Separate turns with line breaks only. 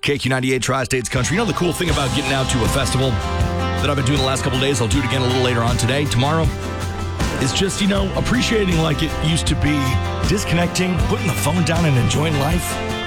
KQ98 Tri-States Country. You know the cool thing about getting out to a festival that I've been doing the last couple of days, I'll do it again a little later on today, tomorrow, is just, appreciating like it used to be, disconnecting, putting the phone down and enjoying life.